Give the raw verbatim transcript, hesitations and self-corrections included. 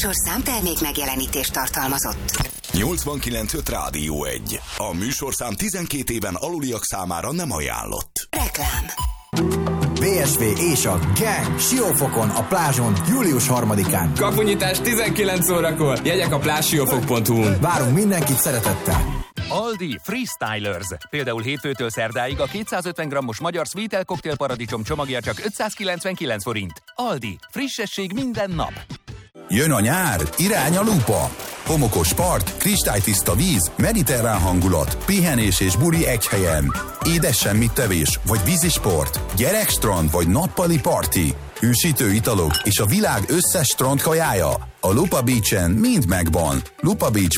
műsorszám termék megjelenítést tartalmazott. nyolcvankilenc öt Rádió egy. A műsorszám tizenkét éven aluliak számára nem ajánlott. Reklám. bé es vé és a Gang Siófokon a plázson július harmadikán. Kapunyítás tizenkilenc órakor. Jegyek a plázsiófok pont hu-n. Várunk mindenkit szeretettel. Aldi Freestylers. Például hétfőtől szerdáig a kétszázötven grammos magyar Sweetel Cocktail paradicsom csomagja csak ötszázkilencvenkilenc forint. Aldi. Frissesség minden nap. Jön a nyár, irány a Lupa. Homokos part, kristálytiszta víz, mediterrán hangulat, pihenés és buli egy helyen. Édes semmit tevés, vagy vízisport, gyerekstrand vagy nappali parti. Hűsítő italok és a világ összes strandkajája. A Lupa Beach-en mind megvan. lupa beach